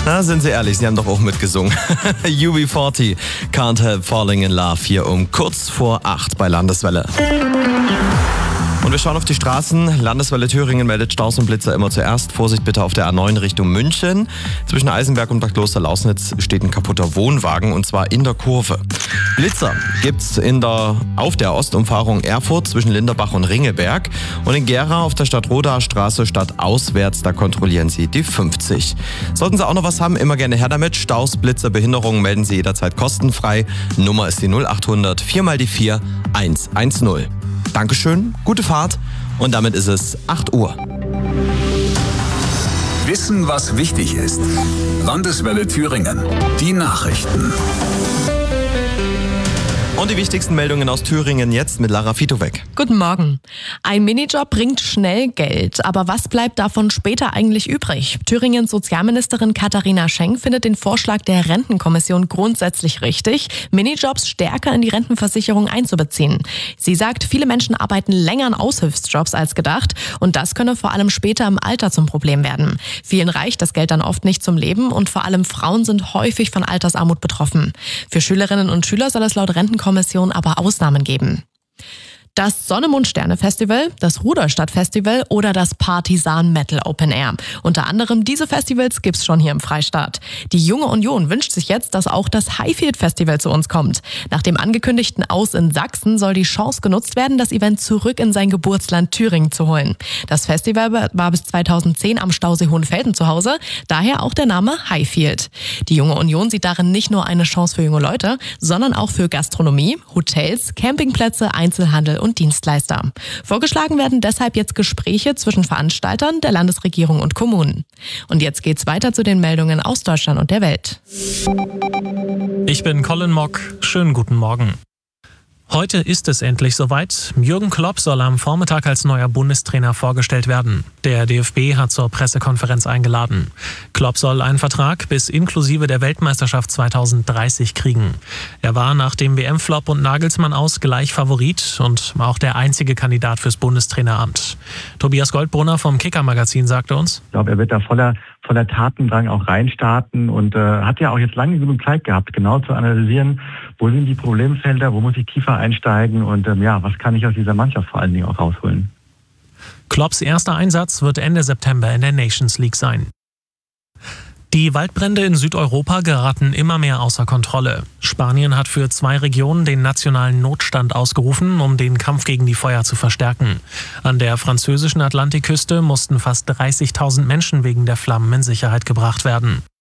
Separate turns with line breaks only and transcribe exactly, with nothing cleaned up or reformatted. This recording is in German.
Na, sind Sie ehrlich, Sie haben doch auch mitgesungen. U B vierzig, Can't Help Falling in Love, hier um kurz vor acht bei Landeswelle. Und wir schauen auf die Straßen. Landeswelle Thüringen meldet Staus und Blitzer immer zuerst. Vorsicht bitte auf der A neun Richtung München. Zwischen Eisenberg und Bad Kloster-Lausnitz steht ein kaputter Wohnwagen und zwar in der Kurve. Blitzer gibt's in der, auf der Ostumfahrung Erfurt zwischen Linderbach und Ringelberg. Und in Gera auf der Stadtrodaer Straße stadtauswärts, da kontrollieren Sie die fünfzig. Sollten Sie auch noch was haben, immer gerne her damit. Staus, Blitzer, Behinderungen melden Sie jederzeit kostenfrei. Nummer ist die null acht hundert vier mal die vier eins eins null. Dankeschön, gute Fahrt und damit ist es acht Uhr.
Wissen, was wichtig ist. Landeswelle Thüringen. Die Nachrichten.
Und die wichtigsten Meldungen aus Thüringen jetzt mit Lara Fitowek.
Guten Morgen. Ein Minijob bringt schnell Geld, aber was bleibt davon später eigentlich übrig? Thüringens Sozialministerin Katharina Schenk findet den Vorschlag der Rentenkommission grundsätzlich richtig, Minijobs stärker in die Rentenversicherung einzubeziehen. Sie sagt, viele Menschen arbeiten länger in Aushilfsjobs als gedacht und das könne vor allem später im Alter zum Problem werden. Vielen reicht das Geld dann oft nicht zum Leben und vor allem Frauen sind häufig von Altersarmut betroffen. Für Schülerinnen und Schüler soll es laut Rentenkommission aber Ausnahmen geben. Das Sonne-Mond-Sterne-Festival, das Ruderstadt-Festival oder das Partisan Metal Open Air. Unter anderem diese Festivals gibt's schon hier im Freistaat. Die Junge Union wünscht sich jetzt, dass auch das Highfield-Festival zu uns kommt. Nach dem angekündigten Aus in Sachsen soll die Chance genutzt werden, das Event zurück in sein Geburtsland Thüringen zu holen. Das Festival war bis zweitausendzehn am Stausee Hohenfelden zu Hause, daher auch der Name Highfield. Die Junge Union sieht darin nicht nur eine Chance für junge Leute, sondern auch für Gastronomie, Hotels, Campingplätze, Einzelhandel und Dienstleister. Vorgeschlagen werden deshalb jetzt Gespräche zwischen Veranstaltern, der Landesregierung und Kommunen. Und jetzt geht's weiter zu den Meldungen aus Deutschland und der Welt.
Ich bin Colin Mock. Schönen guten Morgen. Heute ist es endlich soweit. Jürgen Klopp soll am Vormittag als neuer Bundestrainer vorgestellt werden. Der D F B hat zur Pressekonferenz eingeladen. Klopp soll einen Vertrag bis inklusive der Weltmeisterschaft zweitausenddreißig kriegen. Er war nach dem W M-Flop und Nagelsmann aus gleich Favorit und auch der einzige Kandidat fürs Bundestraineramt. Tobias Goldbrunner vom Kicker-Magazin sagte uns:
Ich glaube, er wird da voller voller Tatendrang auch reinstarten und äh, hat ja auch jetzt lange genug Zeit gehabt, genau zu analysieren, wo sind die Problemfelder, wo muss ich tiefer einsteigen und ähm, ja, was kann ich aus dieser Mannschaft vor allen Dingen auch rausholen.
Klopps erster Einsatz wird Ende September in der Nations League sein. Die Waldbrände in Südeuropa geraten immer mehr außer Kontrolle. Spanien hat für zwei Regionen den nationalen Notstand ausgerufen, um den Kampf gegen die Feuer zu verstärken. An der französischen Atlantikküste mussten fast dreißigtausend Menschen wegen der Flammen in Sicherheit gebracht werden.